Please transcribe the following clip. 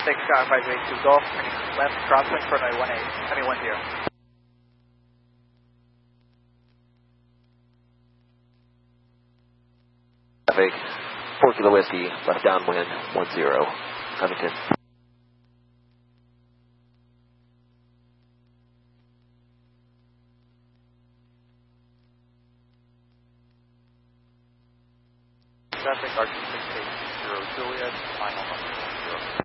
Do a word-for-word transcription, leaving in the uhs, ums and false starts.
six, Sky five eight two Golf, turning left, crosswind for runway one eight, I mean one zero. Traffic, four Kilo Whiskey, left downwind, one zero, Covington. Traffic, R two six eight zero Juliet, final number one zero.